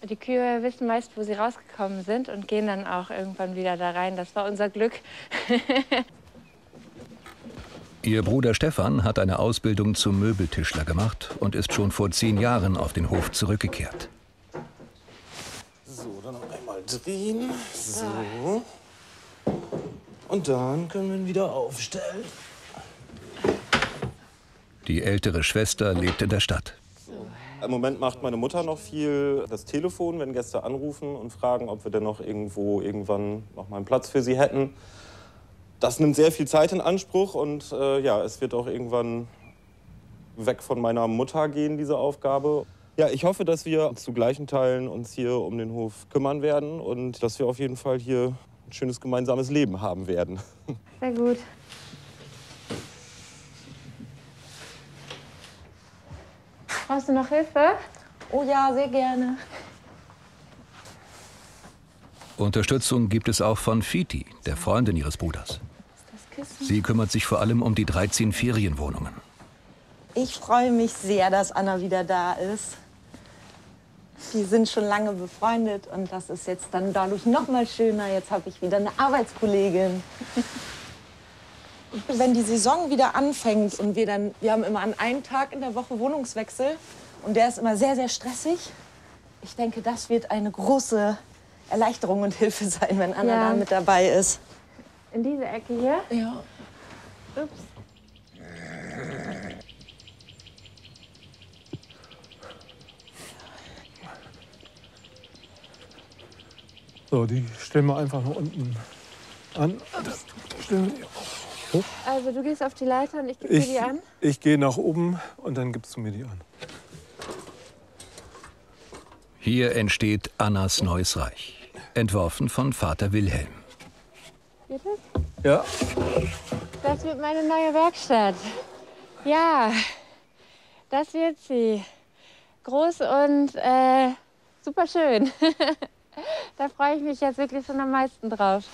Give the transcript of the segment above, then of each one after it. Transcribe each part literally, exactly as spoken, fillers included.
Die Kühe wissen meist, wo sie rausgekommen sind und gehen dann auch irgendwann wieder da rein. Das war unser Glück. Ihr Bruder Stefan hat eine Ausbildung zum Möbeltischler gemacht und ist schon vor zehn Jahren auf den Hof zurückgekehrt. So, dann noch einmal drehen. So. Und dann können wir ihn wieder aufstellen. Die ältere Schwester lebt in der Stadt. Im Moment macht meine Mutter noch viel das Telefon, wenn Gäste anrufen und fragen, ob wir denn noch irgendwo irgendwann noch mal einen Platz für sie hätten. Das nimmt sehr viel Zeit in Anspruch und äh, ja, es wird auch irgendwann weg von meiner Mutter gehen, diese Aufgabe. Ja, ich hoffe, dass wir zu gleichen Teilen uns hier um den Hof kümmern werden und dass wir auf jeden Fall hier ein schönes gemeinsames Leben haben werden. Sehr gut. Brauchst du noch Hilfe? Oh ja, sehr gerne. Unterstützung gibt es auch von Fiti, der Freundin ihres Bruders. Sie kümmert sich vor allem um die dreizehn Ferienwohnungen. Ich freue mich sehr, dass Anna wieder da ist. Die sind schon lange befreundet und das ist jetzt dann dadurch noch mal schöner. Jetzt habe ich wieder eine Arbeitskollegin. Wenn die Saison wieder anfängt und wir dann, wir haben immer an einem Tag in der Woche Wohnungswechsel und der ist immer sehr, sehr stressig. Ich denke, das wird eine große Erleichterung und Hilfe sein, wenn Anna Ja. da mit dabei ist. In diese Ecke hier? Ja. Ups. So, die stellen wir einfach nach unten an. Das stellen wir die hoch. Also du gehst auf die Leiter und ich gebe dir Ich, die an? ich gehe nach oben und dann gibst du mir die an. Hier entsteht Annas neues Reich, entworfen von Vater Wilhelm. Geht das? Ja. Das wird meine neue Werkstatt. Ja, das wird sie. Groß und äh, super schön. Da freue ich mich jetzt wirklich schon am meisten drauf.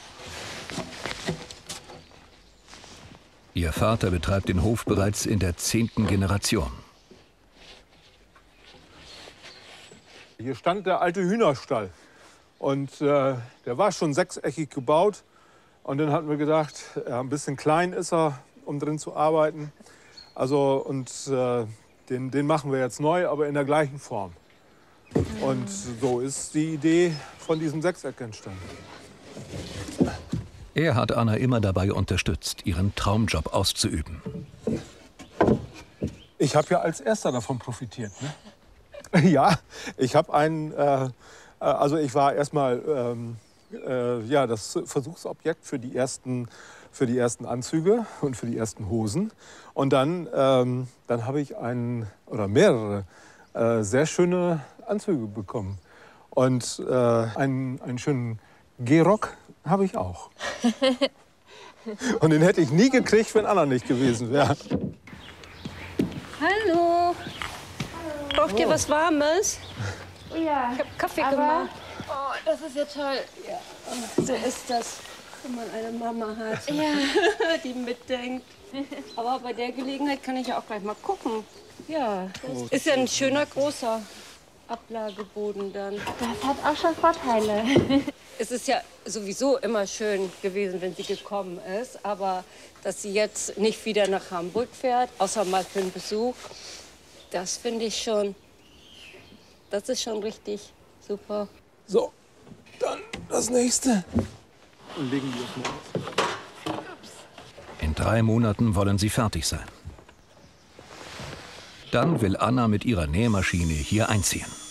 Ihr Vater betreibt den Hof bereits in der zehnten Generation. Hier stand der alte Hühnerstall. Und äh, der war schon sechseckig gebaut. Und dann hatten wir gedacht, ja, ein bisschen klein ist er, um drin zu arbeiten. Also, und äh, den, den machen wir jetzt neu, aber in der gleichen Form. Und so ist die Idee von diesem Sechseck entstanden. Er hat Anna immer dabei unterstützt, ihren Traumjob auszuüben. Ich habe ja als Erster davon profitiert. Ne? Ja, ich habe einen, äh, also ich war erstmal ähm, äh, ja, das Versuchsobjekt für die ersten, für die ersten Anzüge und für die ersten Hosen. Und dann, ähm, dann habe ich einen oder mehrere äh, sehr schöne Anzüge bekommen. Und äh, einen, einen schönen Gehrock habe ich auch. Und den hätte ich nie gekriegt, wenn Anna nicht gewesen wäre. Hallo. Braucht ihr was Warmes? Ja, Ich habe Kaffee aber gemacht. oh, das ist ja toll. Ja, so ist das, wenn man eine Mama hat, Ja. die mitdenkt. Aber bei der Gelegenheit kann ich ja auch gleich mal gucken. Ja, das ist ja ein schöner, großer Ablageboden dann. Das hat auch schon Vorteile. Es ist ja sowieso immer schön gewesen, wenn sie gekommen ist. Aber dass sie jetzt nicht wieder nach Hamburg fährt, außer mal für einen Besuch, das finde ich schon, das ist schon richtig super. So, dann das nächste. Und legen wir es mal aus. In drei Monaten wollen sie fertig sein. Dann will Anna mit ihrer Nähmaschine hier einziehen.